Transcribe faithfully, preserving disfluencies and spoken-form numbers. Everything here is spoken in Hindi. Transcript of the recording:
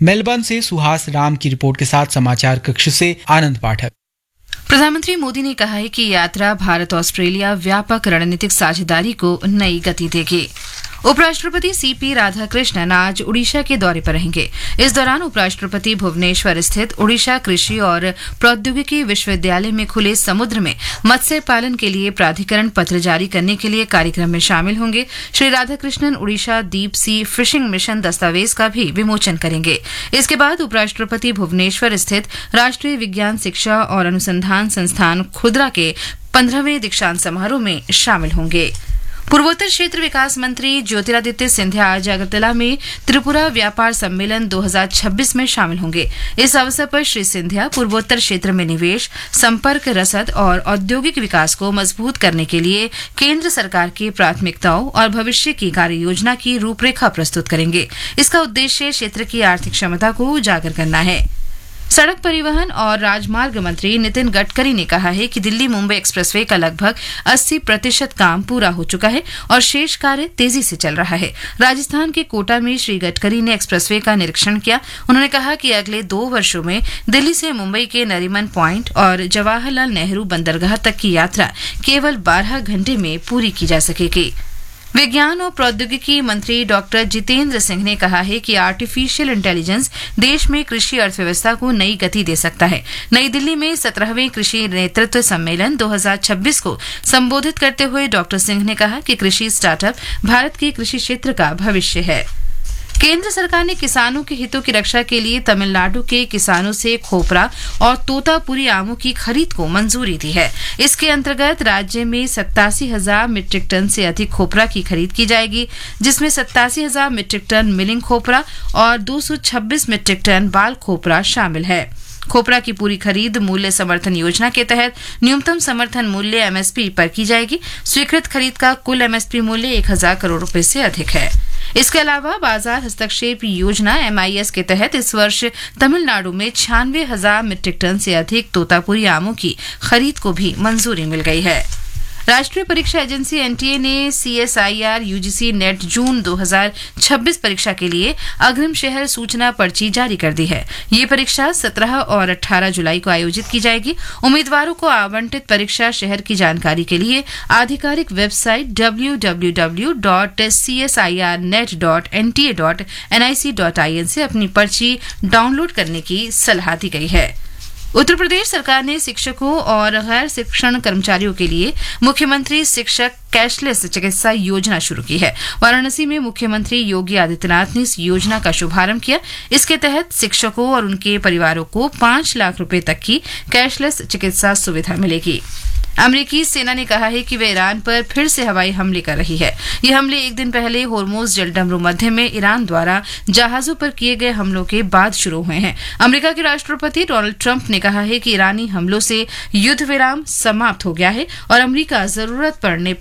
मेलबर्न से सुहास राम की रिपोर्ट के साथ समाचार कक्ष से आनंद पाठक। प्रधानमंत्री मोदी ने कहा है कि यात्रा भारत ऑस्ट्रेलिया व्यापक रणनीतिक साझेदारी को नई गति देगी। उपराष्ट्रपति सीपी राधाकृष्णन आज उड़ीसा के दौरे पर रहेंगे। इस दौरान उपराष्ट्रपति भुवनेश्वर स्थित उड़ीसा कृषि और प्रौद्योगिकी विश्वविद्यालय में खुले समुद्र में मत्स्य पालन के लिए प्राधिकरण पत्र जारी करने के लिए कार्यक्रम में शामिल होंगे। Shri Radhakrishnan Orissa deep sea fishing mission दस्तावेज का भी विमोचन करेंगे। इसके बाद उपराष्ट्रपति भुवनेश्वर स्थित राष्ट्रीय विज्ञान शिक्षा और अनुसंधान संस्थान खुदरा के पंद्रहवें दीक्षांत समारोह में शामिल होंगे। पूर्वोत्तर क्षेत्र विकास मंत्री ज्योतिरादित्य सिंधिया आज अगरतला में त्रिपुरा व्यापार सम्मेलन दो हज़ार छब्बीस में शामिल होंगे। इस अवसर पर श्री सिंधिया पूर्वोत्तर क्षेत्र में निवेश, संपर्क, रसद और औद्योगिक विकास को मजबूत करने के लिए केंद्र सरकार की प्राथमिकताओं और भविष्य की कार्य योजना की रूपरेखा प्रस्तुत करेंगे। इसका उद्देश्य क्षेत्र की आर्थिक क्षमता को उजागर करना है। सड़क परिवहन और राजमार्ग मंत्री नितिन गडकरी ने कहा है कि दिल्ली मुंबई एक्सप्रेसवे का लगभग अस्सी प्रतिशत काम पूरा हो चुका है और शेष कार्य तेजी से चल रहा है। राजस्थान के कोटा में श्री गडकरी ने एक्सप्रेसवे का निरीक्षण किया। उन्होंने कहा कि अगले दो वर्षों में दिल्ली से मुंबई के नरीमन प्वाइंट और जवाहरलाल नेहरू बंदरगाह तक की यात्रा केवल बारह घंटे में पूरी की जा सकेगी। विज्ञान और प्रौद्योगिकी मंत्री डॉक्टर जितेंद्र सिंह ने कहा है कि आर्टिफिशियल इंटेलिजेंस देश में कृषि अर्थव्यवस्था को नई गति दे सकता है। नई दिल्ली में सत्रहवें कृषि नेतृत्व सम्मेलन दो हज़ार छब्बीस को संबोधित करते हुए डॉक्टर सिंह ने कहा कि कृषि स्टार्टअप भारत के कृषि क्षेत्र का भविष्य है। केंद्र सरकार ने किसानों के हितों की रक्षा के लिए तमिलनाडु के किसानों से खोपरा और तोतापुरी आमों की खरीद को मंजूरी दी है। इसके अंतर्गत राज्य में सत्तासी हजार मीट्रिक टन से अधिक खोपरा की खरीद की जाएगी, जिसमें सत्तासी हजार मीट्रिक टन मिलिंग खोपरा और दो सौ छब्बीस मीट्रिक टन बाल खोपरा शामिल है। खोपरा की पूरी खरीद मूल्य समर्थन योजना के तहत न्यूनतम समर्थन मूल्य एमएसपी पर की जाएगी। स्वीकृत खरीद का कुल एमएसपी मूल्य एक हजार करोड़ रुपए से अधिक है। इसके अलावा बाजार हस्तक्षेप योजना एमआईएस के तहत इस वर्ष तमिलनाडु में छियानवे हजार मीट्रिक टन से अधिक तोतापुरी आमों की खरीद को भी मंजूरी मिल गई है। राष्ट्रीय परीक्षा एजेंसी एनटीए ने सीएसआईआर यूजीसी नेट जून दो हज़ार छब्बीस परीक्षा के लिए अग्रिम शहर सूचना पर्ची जारी कर दी है। ये परीक्षा सत्रह और अठारह जुलाई को आयोजित की जाएगी। उम्मीदवारों को आवंटित परीक्षा शहर की जानकारी के लिए आधिकारिक website W W W dot C S I R net dot N T A dot N I C dot I N से अपनी पर्ची डाउनलोड करने की सलाह दी गई है। उत्तर प्रदेश सरकार ने शिक्षकों और गैर शिक्षण कर्मचारियों के लिए मुख्यमंत्री शिक्षक कैशलेस चिकित्सा योजना शुरू की है। वाराणसी में मुख्यमंत्री योगी आदित्यनाथ ने इस योजना का शुभारंभ किया। इसके तहत शिक्षकों और उनके परिवारों को पांच लाख रुपए तक की कैशलेस चिकित्सा सुविधा मिलेगी। अमेरिकी सेना ने कहा है कि वे ईरान पर फिर से हवाई हमले कर रही है। ये हमले एक दिन पहले होर्मुज जलडमरू मध्य में ईरान द्वारा जहाजों पर किए गए हमलों के बाद शुरू हुए हैं। अमेरिका के राष्ट्रपति डोनाल्ड ट्रंप ने कहा है कि ईरानी हमलों से युद्ध विराम समाप्त हो गया है और अमेरिका जरूरत पड़ने